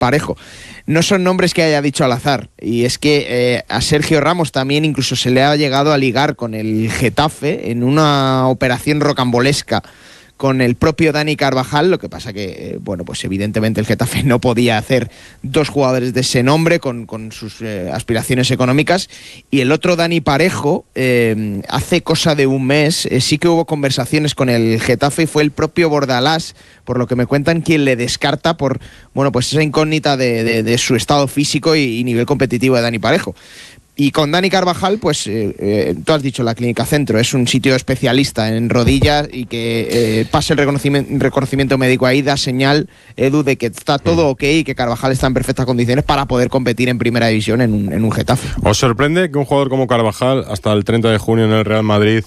Parejo. No son nombres que haya dicho al azar, y es que a Sergio Ramos también incluso se le ha llegado a ligar con el Getafe en una operación rocambolesca con el propio Dani Carvajal. Lo que pasa que, bueno, pues evidentemente el Getafe no podía hacer dos jugadores de ese nombre con sus aspiraciones económicas. Y el otro, Dani Parejo, hace cosa de un mes sí que hubo conversaciones con el Getafe, y fue el propio Bordalás, por lo que me cuentan, quien le descarta por, bueno, pues esa incógnita de su estado físico y nivel competitivo de Dani Parejo. Y con Dani Carvajal, pues tú has dicho, la Clínica Centro es un sitio especialista en rodillas, y que pase el reconocimiento médico ahí da señal, Edu, de que está todo ok y que Carvajal está en perfectas condiciones para poder competir en primera división en un Getafe. ¿Os sorprende que un jugador como Carvajal, hasta el 30 de junio en el Real Madrid,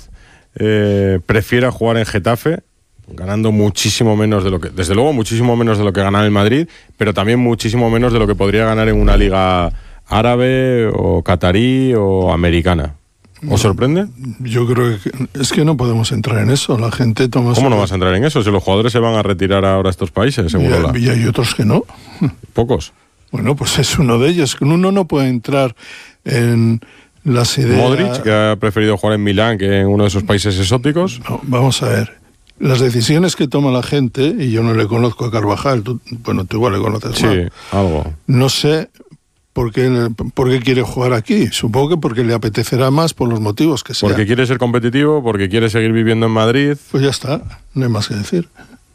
prefiera jugar en Getafe, ganando muchísimo menos de lo que, desde luego muchísimo menos de lo que gana en el Madrid, pero también muchísimo menos de lo que podría ganar en una liga árabe o catarí o americana? ¿Os sorprende? Yo creo que es que no podemos entrar en eso. La gente toma... ¿Cómo no vas a entrar en eso? Si los jugadores se van a retirar ahora a estos países, seguro. Y hay otros que no. ¿Pocos? Bueno, pues es uno de ellos. Uno no puede entrar en las ideas... Modric, que ha preferido jugar en Milán que en uno de esos países exóticos. No, vamos a ver. Las decisiones que toma la gente, y yo no le conozco a Carvajal, tú igual le conoces. Sí, algo. No sé... ¿Por qué quiere jugar aquí? Supongo que porque le apetecerá más, por los motivos que sea. Porque quiere ser competitivo, porque quiere seguir viviendo en Madrid. Pues ya está, no hay más que decir.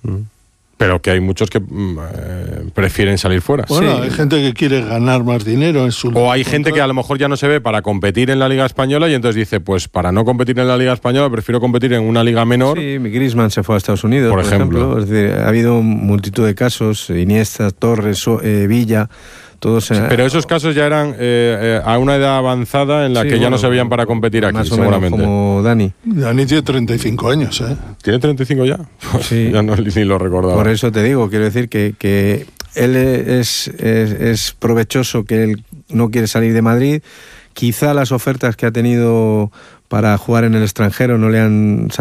Pero que hay muchos que prefieren salir fuera. Bueno, sí. Hay gente que quiere ganar más dinero en su... O hay gente que a lo mejor ya no se ve para competir en la Liga Española, y entonces dice, pues para no competir en la Liga Española prefiero competir en una liga menor. Sí, Griezmann se fue a Estados Unidos, por ejemplo. Es decir, ha habido multitud de casos, Iniesta, Torres, Villa... Todos, sí, pero esos casos ya eran a una edad avanzada en la que ya no se veían para competir aquí, más o seguramente. Menos como Dani. Dani tiene 35 años, ¿eh? ¿Tiene 35 ya? Sí. Ya no, ni lo recordaba. Por eso te digo, quiero decir que él es provechoso, que él no quiere salir de Madrid. Quizá las ofertas que ha tenido para jugar en el extranjero no le han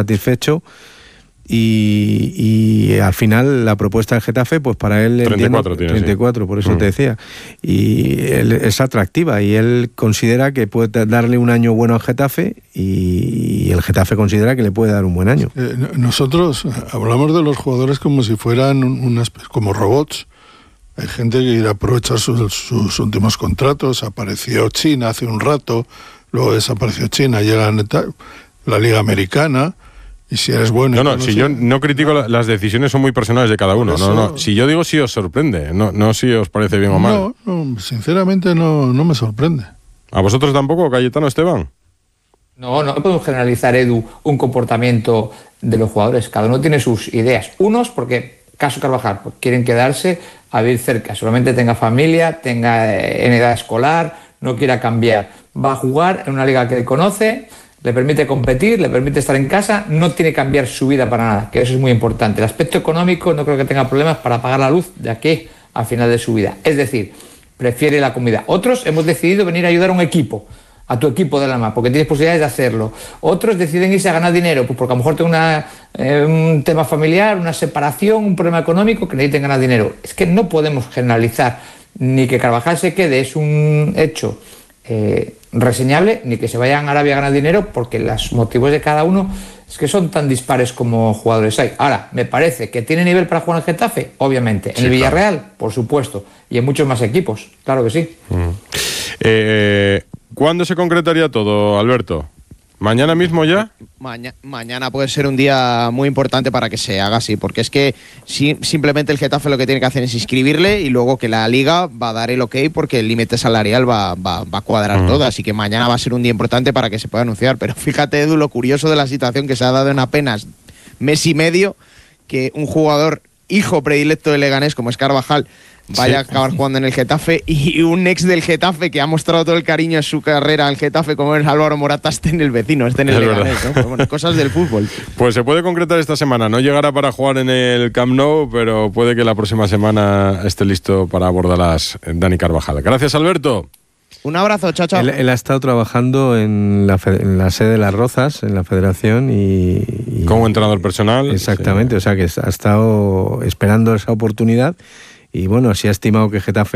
satisfecho. Y al final la propuesta del Getafe, pues para él 34 tiene, 34, por eso te decía, y él es atractiva, y él considera que puede darle un año bueno al Getafe, y el Getafe considera que le puede dar un buen año. Nosotros hablamos de los jugadores como si fueran como robots. Hay gente que quiere aprovechar sus últimos contratos. Apareció China hace un rato, luego desapareció China, llega la Liga Americana. Y si eres bueno... No, si yo no critico, las decisiones son muy personales de cada uno. No. Si yo digo si os sorprende, no si os parece bien o mal. No, sinceramente no me sorprende. ¿A vosotros tampoco, Cayetano, Esteban? No podemos generalizar, Edu, un comportamiento de los jugadores. Cada uno tiene sus ideas. Unos, porque, caso Carvajal, pues quieren quedarse a vivir cerca. Solamente tenga familia, tenga en edad escolar, no quiera cambiar. Va a jugar en una liga que conoce... Le permite competir, le permite estar en casa, no tiene que cambiar su vida para nada, que eso es muy importante. El aspecto económico no creo que tenga problemas para pagar la luz de aquí al final de su vida. Es decir, prefiere la comida. Otros hemos decidido venir a ayudar a un equipo, a tu equipo del alma, porque tienes posibilidades de hacerlo. Otros deciden irse a ganar dinero, pues porque a lo mejor tengo un tema familiar, una separación, un problema económico que necesiten ganar dinero. Es que no podemos generalizar, ni que Carvajal se quede, es un hecho reseñable, ni que se vayan a Arabia a ganar dinero, porque los motivos de cada uno es que son tan dispares como jugadores hay. Ahora, me parece que tiene nivel para jugar en el Getafe, obviamente. En el Villarreal, claro, por supuesto. Y en muchos más equipos, claro que sí. ¿Cuándo se concretaría todo, Alberto? ¿Mañana mismo ya? Mañana puede ser un día muy importante para que se haga así, porque es que simplemente el Getafe lo que tiene que hacer es inscribirle, y luego que la Liga va a dar el ok, porque el límite salarial va a cuadrar todo, así que mañana va a ser un día importante para que se pueda anunciar. Pero fíjate, Edu, lo curioso de la situación que se ha dado en apenas mes y medio, que un jugador hijo predilecto de Leganés como es Carvajal vaya a acabar jugando en el Getafe, y un ex del Getafe que ha mostrado todo el cariño en su carrera al Getafe como es Álvaro Morata, esté en el vecino, esté en el Leganés, ¿no? Pero bueno, cosas del fútbol. Pues se puede concretar esta semana. No llegará para jugar en el Camp Nou, pero puede que la próxima semana esté listo para abordarlas Dani Carvajal. Gracias, Alberto. Un abrazo, chao, chao. Él ha estado trabajando en la sede de Las Rozas, en la federación, y como entrenador personal. Exactamente, sí. O sea que ha estado esperando esa oportunidad, y bueno, si ha estimado que Getafe